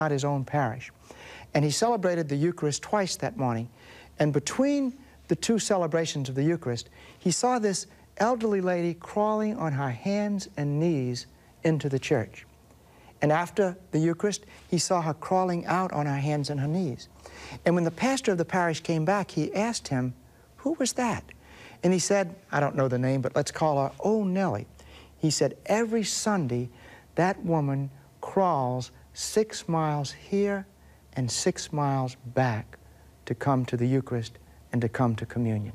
his own parish. And he celebrated the Eucharist twice that morning. And between the two celebrations of the Eucharist, he saw this elderly lady crawling on her hands and knees into the church. And after the Eucharist, he saw her crawling out on her hands and her knees. And when the pastor of the parish came back, he asked him, "Who was that?" And he said, I don't know the name, but let's call her Oh Nellie. He said, "Every Sunday, that woman crawls 6 miles here and 6 miles back to come to the Eucharist and to come to communion."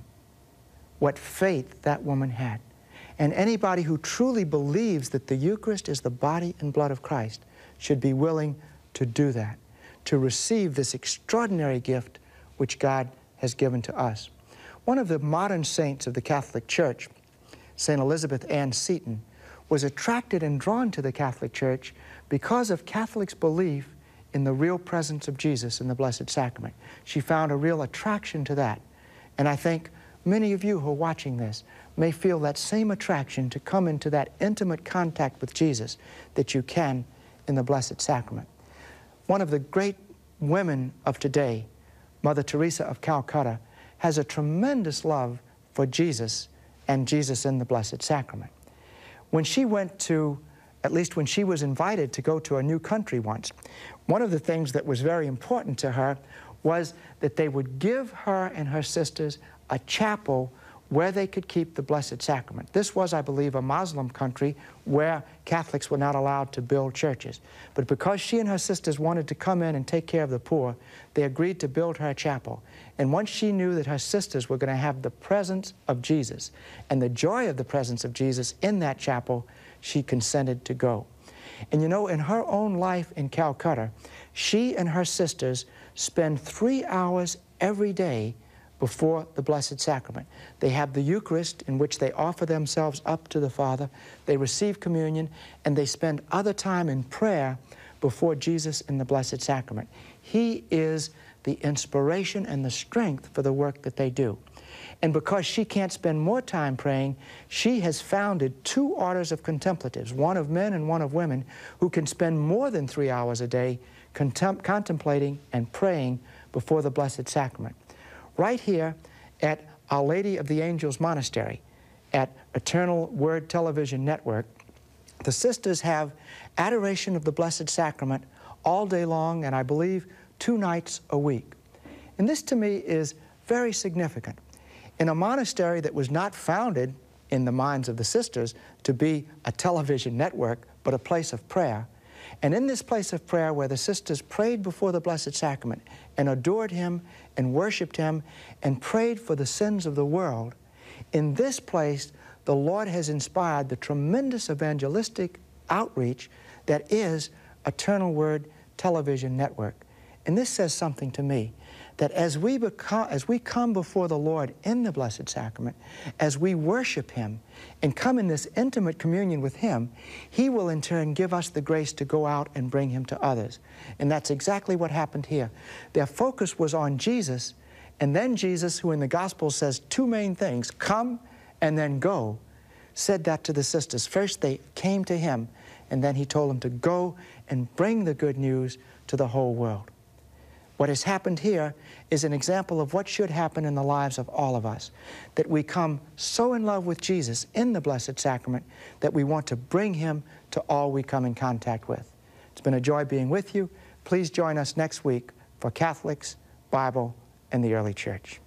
What faith that woman had. And anybody who truly believes that the Eucharist is the body and blood of Christ should be willing to do that, to receive this extraordinary gift which God has given to us. One of the modern saints of the Catholic Church, St. Elizabeth Ann Seton, was attracted and drawn to the Catholic Church because of Catholics' belief in the real presence of Jesus in the Blessed Sacrament. She found a real attraction to that. And I think many of you who are watching this may feel that same attraction to come into that intimate contact with Jesus that you can in the Blessed Sacrament. One of the great women of today, Mother Teresa of Calcutta, has a tremendous love for Jesus and Jesus in the Blessed Sacrament. When she went to, at least when she was invited to go to a new country once, one of the things that was very important to her was that they would give her and her sisters a chapel where they could keep the Blessed Sacrament. This was, I believe, a Muslim country where Catholics were not allowed to build churches. But because she and her sisters wanted to come in and take care of the poor, they agreed to build her a chapel. And once she knew that her sisters were going to have the presence of Jesus and the joy of the presence of Jesus in that chapel, she consented to go. And you know, in her own life in Calcutta, she and her sisters spend 3 hours every day before the Blessed Sacrament. They have the Eucharist, in which they offer themselves up to the Father, they receive communion, and they spend other time in prayer before Jesus in the Blessed Sacrament. He is the inspiration and the strength for the work that they do. And because she can't spend more time praying, she has founded 2 orders of contemplatives, one of men and one of women, who can spend more than 3 hours a day contemplating and praying before the Blessed Sacrament. Right here at Our Lady of the Angels Monastery at Eternal Word Television Network, the sisters have adoration of the Blessed Sacrament all day long, and I believe 2 nights a week. And this to me is very significant. In a monastery that was not founded in the minds of the sisters to be a television network, but a place of prayer, and in this place of prayer where the sisters prayed before the Blessed Sacrament and adored Him and worshiped Him and prayed for the sins of the world, in this place the Lord has inspired the tremendous evangelistic outreach that is Eternal Word Television Network. And this says something to me, that as we come before the Lord in the Blessed Sacrament, as we worship Him and come in this intimate communion with Him, He will in turn give us the grace to go out and bring Him to others. And that's exactly what happened here. Their focus was on Jesus, and then Jesus, who in the Gospel says 2 main things, come and then go, said that to the sisters. First they came to Him, and then He told them to go and bring the good news to the whole world. What has happened here is an example of what should happen in the lives of all of us, that we come so in love with Jesus in the Blessed Sacrament that we want to bring Him to all we come in contact with. It's been a joy being with you. Please join us next week for Catholics, Bible, and the early church.